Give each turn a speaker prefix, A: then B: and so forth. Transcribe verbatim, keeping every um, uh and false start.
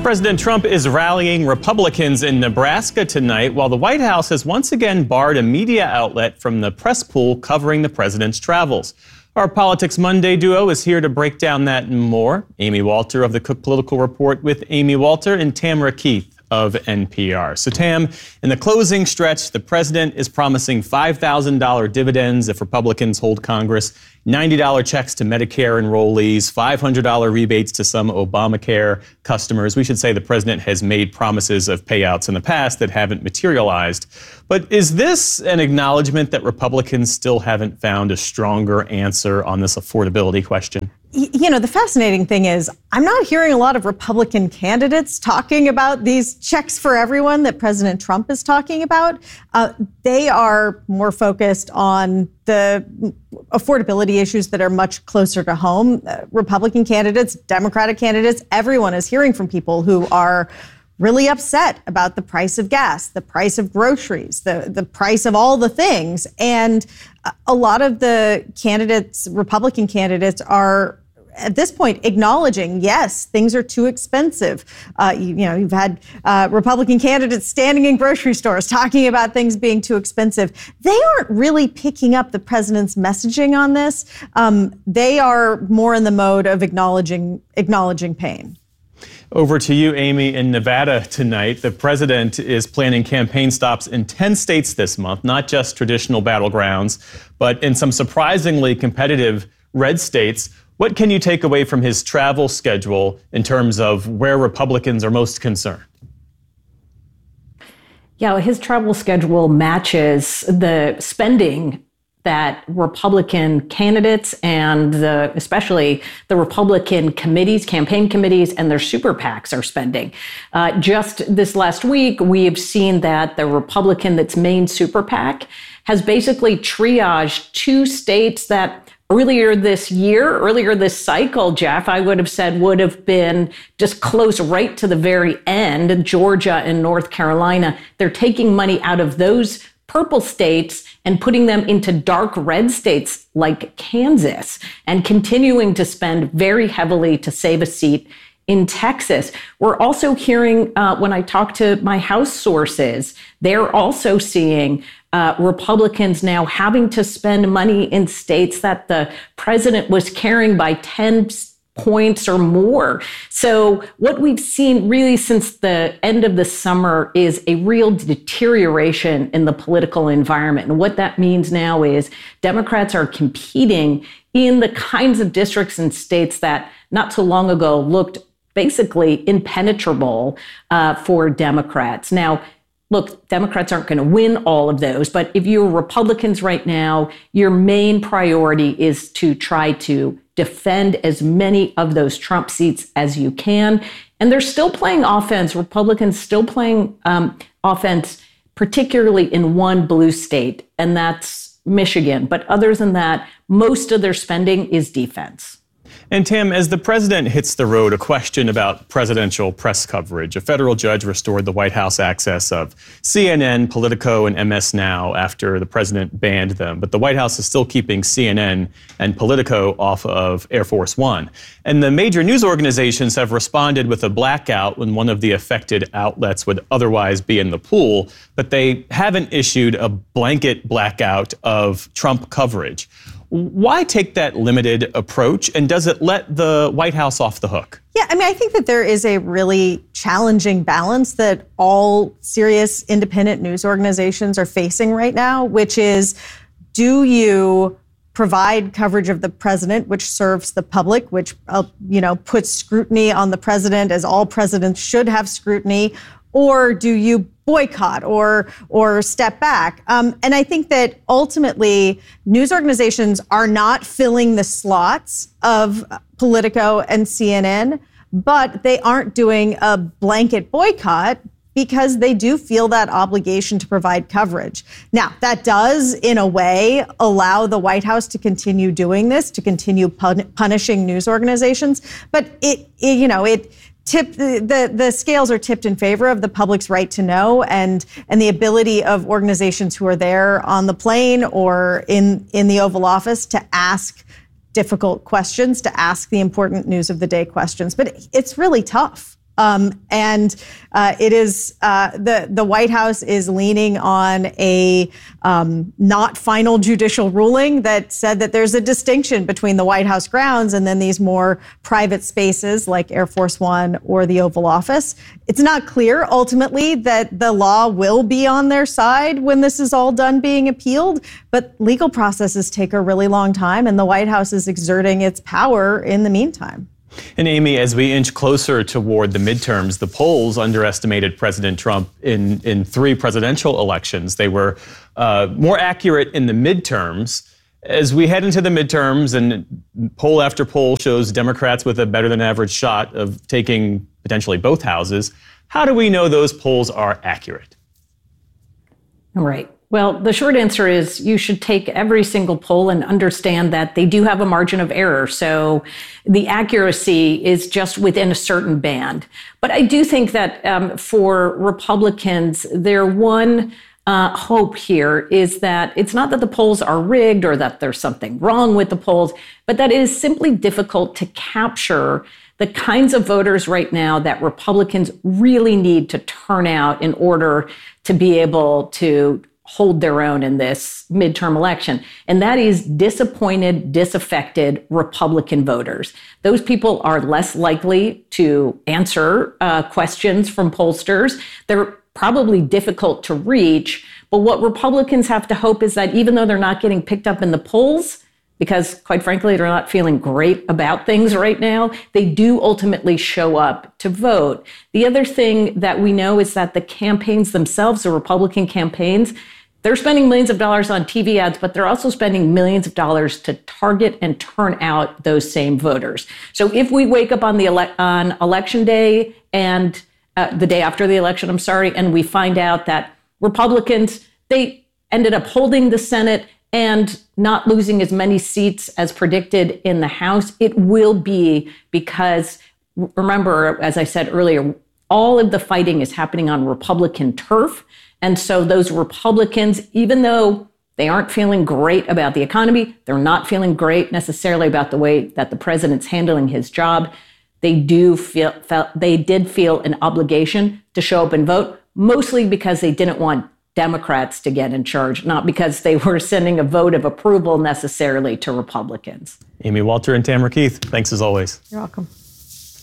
A: President Trump is rallying Republicans in Nebraska tonight, while the White House has once again barred a media outlet from the press pool covering the president's travels. Our Politics Monday duo is here to break down that and more. Amy Walter of the Cook Political Report with Amy Walter and Tamara Keith of N P R. So Tam, in the closing stretch, the president is promising five thousand dollars dividends if Republicans hold Congress, ninety dollars checks to Medicare enrollees, five hundred dollars rebates to some Obamacare customers. We should say the president has made promises of payouts in the past that haven't materialized. But is this an acknowledgement that Republicans still haven't found a stronger answer on this affordability question?
B: You know, the fascinating thing is I'm not hearing a lot of Republican candidates talking about these checks for everyone that President Trump is talking about. Uh, they are more focused on the affordability issues that are much closer to home. Uh, Republican candidates, Democratic candidates, everyone is hearing from people who are really upset about the price of gas, the price of groceries, the, the price of all the things. And a lot of the candidates, Republican candidates, are at this point acknowledging, yes, things are too expensive. Uh, you, you know, you've had uh, Republican candidates standing in grocery stores talking about things being too expensive. They aren't really picking up the president's messaging on this. Um, they are more in the mode of acknowledging acknowledging pain.
A: Over to you, Amy, in Nevada tonight. The president is planning campaign stops in ten states this month, not just traditional battlegrounds, but in some surprisingly competitive red states. What can you take away from his travel schedule in terms of where Republicans are most concerned?
C: Yeah, his travel schedule matches the spending that Republican candidates and the, especially the Republican committees, campaign committees, and their super PACs are spending. Uh, just this last week, we have seen that the Republican that's main super PAC has basically triaged two states that earlier this year, earlier this cycle, Jeff, I would have said would have been just close right to the very end, Georgia and North Carolina. They're taking money out of those purple states and putting them into dark red states like Kansas and continuing to spend very heavily to save a seat in Texas. We're also hearing, uh, when I talk to my House sources, they're also seeing uh, Republicans now having to spend money in states that the president was carrying by ten points or more. So what we've seen really since the end of the summer is a real deterioration in the political environment. And what that means now is Democrats are competing in the kinds of districts and states that not so long ago looked basically impenetrable uh, for Democrats. Now, look, Democrats aren't going to win all of those, but if you're Republicans right now, your main priority is to try to defend as many of those Trump seats as you can. And they're still playing offense. Republicans still playing um, offense, particularly in one blue state, and that's Michigan. But other than that, most of their spending is defense.
A: And Tam, as the president hits the road, a question about presidential press coverage. A federal judge restored the White House access of C N N, Politico, and M S Now after the president banned them. But the White House is still keeping C N N and Politico off of Air Force One. And the major news organizations have responded with a blackout when one of the affected outlets would otherwise be in the pool, but they haven't issued a blanket blackout of Trump coverage. Why take that limited approach, and does it let the White House off the hook?
B: Yeah, I mean, I think that there is a really challenging balance that all serious independent news organizations are facing right now, which is, do you provide coverage of the president, which serves the public, which, uh, you know, puts scrutiny on the president, as all presidents should have scrutiny, or do you boycott or or step back? Um, and I think that ultimately news organizations are not filling the slots of Politico and C N N, but they aren't doing a blanket boycott because they do feel that obligation to provide coverage. Now, that does, in a way, allow the White House to continue doing this, to continue pun- punishing news organizations. But it, it you know, it tip the, the the scales are tipped in favor of the public's right to know and and the ability of organizations who are there on the plane or in in the Oval Office to ask difficult questions, to ask the important news of the day questions. But it's really tough. Um, and uh, it is uh, the the White House is leaning on a um, not final judicial ruling that said that there's a distinction between the White House grounds and then these more private spaces like Air Force One or the Oval Office. It's not clear ultimately that the law will be on their side when this is all done being appealed, but legal processes take a really long time, and the White House is exerting its power in the meantime.
A: And Amy, as we inch closer toward the midterms, the polls underestimated President Trump in, in three presidential elections. They were uh, more accurate in the midterms. As we head into the midterms, and poll after poll shows Democrats with a better than average shot of taking potentially both houses, how do we know those polls are accurate?
C: Right. Well, the short answer is you should take every single poll and understand that they do have a margin of error. So the accuracy is just within a certain band. But I do think that um, for Republicans, their one uh, hope here is that it's not that the polls are rigged or that there's something wrong with the polls, but that it is simply difficult to capture the kinds of voters right now that Republicans really need to turn out in order to be able to hold their own in this midterm election. And that is disappointed, disaffected Republican voters. Those people are less likely to answer uh, questions from pollsters. They're probably difficult to reach. But what Republicans have to hope is that even though they're not getting picked up in the polls, because quite frankly, they're not feeling great about things right now, they do ultimately show up to vote. The other thing that we know is that the campaigns themselves, the Republican campaigns, they're spending millions of dollars on T V ads, but they're also spending millions of dollars to target and turn out those same voters. So if we wake up on the ele- on election day and uh, the day after the election, I'm sorry, and we find out that Republicans, they ended up holding the Senate and not losing as many seats as predicted in the House, it will be because, remember, as I said earlier, all of the fighting is happening on Republican turf. And so those Republicans, even though they aren't feeling great about the economy, they're not feeling great necessarily about the way that the president's handling his job, they do feel, felt, they did feel an obligation to show up and vote, mostly because they didn't want Democrats to get in charge, not because they were sending a vote of approval necessarily to Republicans.
A: Amy Walter and Tamara Keith, thanks as always.
B: You're welcome.